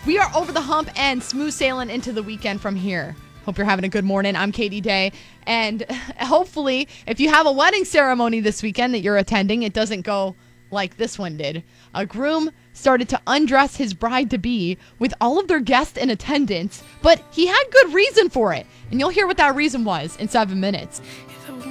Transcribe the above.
We are over the hump and smooth sailing into the weekend from here. Hope you're having a good morning. I'm Katie Day. And hopefully, if you have a wedding ceremony this weekend that you're attending, it doesn't go like this one did. A groom started to undress his bride-to-be with all of their guests in attendance, but he had good reason for it. And you'll hear what that reason was in 7 minutes.